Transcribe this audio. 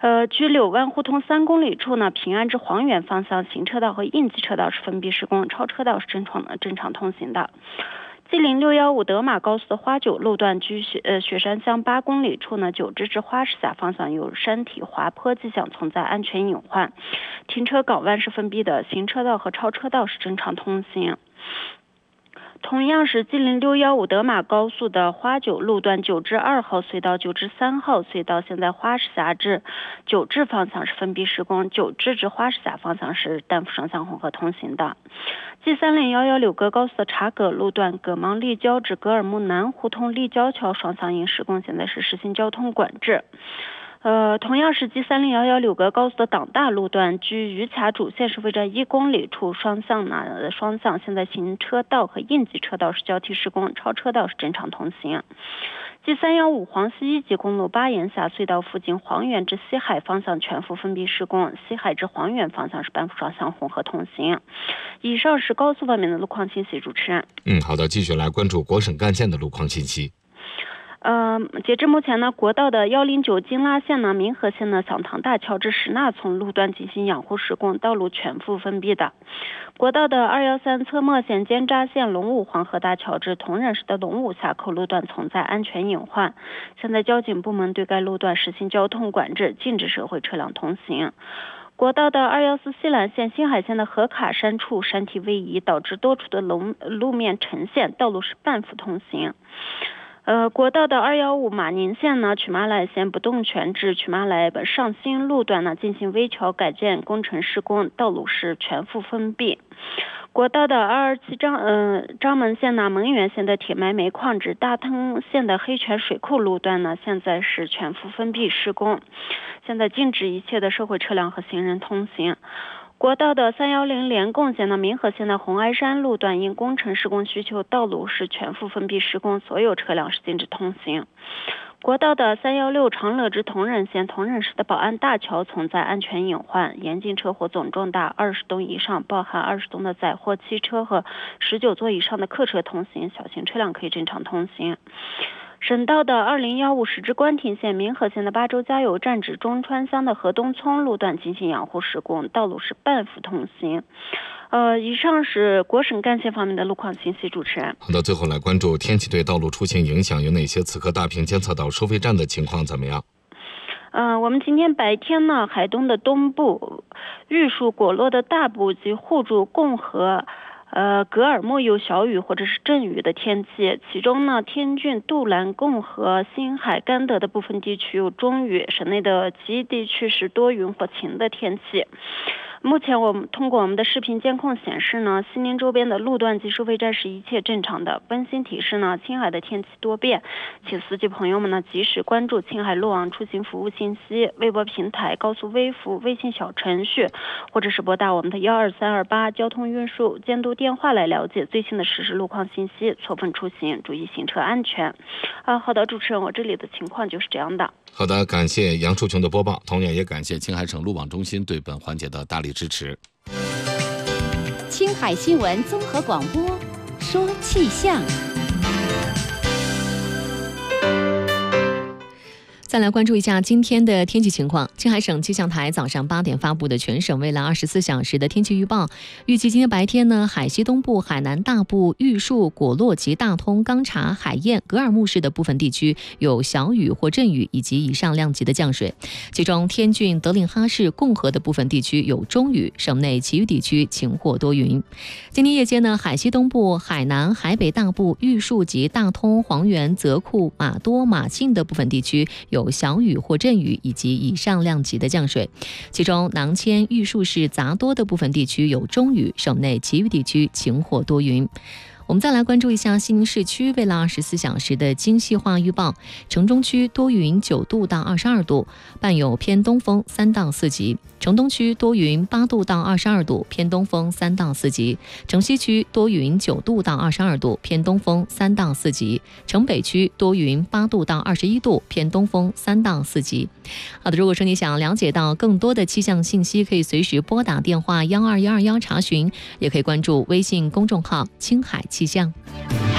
距柳湾胡同3公里处呢，平安至黄原方向行车道和应急车道是封闭施工，超车道是正常通行的。吉林615德马高速的花九路段距雪山乡8公里处呢，九支至花市峡方向有山体滑坡迹象，存在安全隐患，停车港湾是封闭的，行车道和超车道是正常通行。同样是吉林615德马高速的花九路段9至2号隧道、9至3号隧道，现在花市峡至九至方向是封闭施工，九至至花市峡方向是单幅双向混合通行的。G3011柳格高速的察葛路段葛芒立交至格尔木南胡同立交桥双向因施工，现在是实行交通管制。同样是 G3011柳格高速的党大路段距榆卡主线收费站1公里处双向现在行车道和应急车道是交替施工，超车道是正常通行。G315黄西1级公路巴彦峡隧道附近黄原至西海方向全幅封闭施工，西海至黄原方向是单幅双向混合通行。以上是高速方面的路况信息，主持人。 好的，继续来关注国省干线的路况信息。 截至目前呢，国道的109金拉线呢、民和线呢、响堂大桥至石纳村路段进行养护施工，道路全幅封闭的。国道的213侧墨线尖扎线龙武黄河大桥至铜仁市的龙武峡口路段存在安全隐患，现在交警部门对该路段实行交通管制，禁止社会车辆通行。国道的214西兰线新海线的河卡山处山体位移，导致多处的路面沉陷，道路是半幅通行。国道的215马宁线呢，曲马来线不动泉至曲马来上新路段呢进行危桥改建工程施工，道路是全幅封闭。国道的227张门线呢，蒙源线的铁埋煤矿至大通线的黑泉水库路段呢，现在是全幅封闭施工，现在禁止一切的社会车辆和行人通行。国道的310连贡线的民和线的红埃山路段因工程施工需求，道路是全幅封闭施工，所有车辆是禁止通行。国道的316长乐至铜仁线铜仁市的宝安大桥存在安全隐患，严禁车祸总重大20吨以上，包含20吨的载货汽车和19座以上的客车通行，小型车辆可以正常通行。省道的2015石至官亭线民和线的巴州加油站至中川乡的河东村路段进行养护施工，道路是半幅通行。以上是国省干线方面的路况信息，主持人。 好的，最后来关注天气对道路出行影响有哪些？此刻大坪监测到收费站的情况怎么样？ 我们今天白天呢，海东的东部、玉树、果洛的大部及互助、共和格尔木有小雨或者是阵雨的天气，其中呢，天峻、杜兰、共和、新海、甘德的部分地区有中雨，省内的其余地区是多云或晴的天气。目前我们通过我们的视频监控显示呢，西宁周边的路段及收费站是一切正常的。温馨提示呢，青海的天气多变，请司机朋友们呢及时关注青海路网出行服务信息、微博平台、高速微服、微信小程序，或者是拨打我们的12328交通运输监督电话来了解最新的实时路况信息，错峰出行，注意行车安全。好的，主持人，我这里的情况就是这样的。 好的，感谢杨树琼的播报，同样也感谢青海省路网中心对本环节的大力支持。 青海新闻综合广播，说气象。再来关注一下今天的天气情况。青海省气象台早上8点发布的全省未来24小时的天气预报，预计今天白天呢，海西东部、海南大部、玉树、果洛及大通、钢察、海晏、格尔木市的部分地区有小雨或阵雨以及以上量级的降水，其中天峻、德令哈市、共和的部分地区有中雨，省内其余地区晴或多云。今天夜间呢，海西东部、海南、海北大部、玉树及大通、黄原、泽库、玛多、玛信的部分地区有小雨或阵雨以及以上量级的降水，其中囊谦、玉树市杂多的部分地区有中雨，省内其余地区晴或多云。我们再来关注一下西宁市区未来24小时的精细化预报。城中区多云9度到22度，伴有偏东风3到4级；城东区多云8度到22度，偏东风3到4级；城西区多云9度到22度，偏东风3到4级；城北区多云8度到21度，偏东风3到4级。好的，如果说你想了解到更多的气象信息，可以随时拨打电话12121查询，也可以关注微信公众号青海气象。